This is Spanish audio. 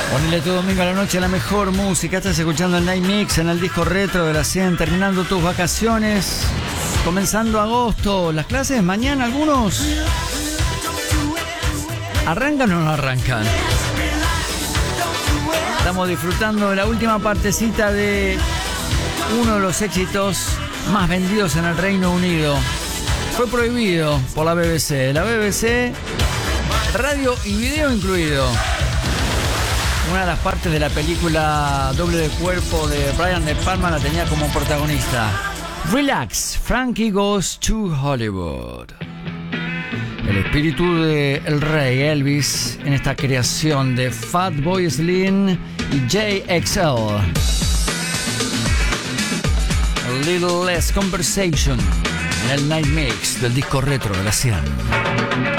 Ponele tu domingo a la noche la mejor música. Estás escuchando el Night Mix en el disco retro de la 100, terminando tus vacaciones, comenzando agosto. Las clases mañana, algunos ¿arrancan o no arrancan? Estamos disfrutando de la última partecita de uno de los éxitos más vendidos en el Reino Unido. Fue prohibido por la BBC. La BBC, radio y video incluido. Una de las partes de la película Doble de Cuerpo de Brian De Palma la tenía como protagonista. Relax, Frankie Goes to Hollywood. El espíritu de el rey Elvis en esta creación de Fatboy Slim y JXL. A Little Less Conversation en el Night Mix del disco retro de la 100.